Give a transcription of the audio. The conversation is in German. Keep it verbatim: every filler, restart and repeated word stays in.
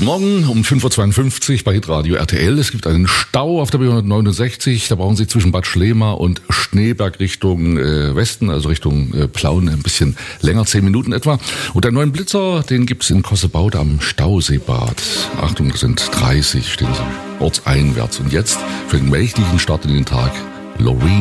Guten Morgen um fünf Uhr zweiundfünfzig bei Hitradio R T L. Es gibt einen Stau auf der B hundertneunundsechzig. Da brauchen Sie zwischen Bad Schlema und Schneeberg Richtung äh, Westen, also Richtung äh, Plauen, ein bisschen länger, zehn Minuten etwa. Und einen neuen Blitzer, den gibt's in Kossebaude am Stauseebad. Achtung, das sind dreißig, stehen Sie ortseinwärts. Und jetzt für den mächtigen Start in den Tag, Loreen.